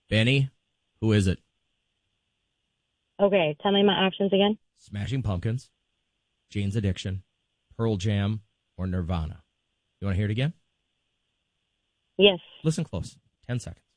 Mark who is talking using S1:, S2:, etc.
S1: Benny, who is it?
S2: Okay, tell me my options again.
S1: Smashing Pumpkins, Jane's Addiction, Pearl Jam, or Nirvana? You want to hear it again?
S2: Yes.
S1: Listen close. 10 seconds.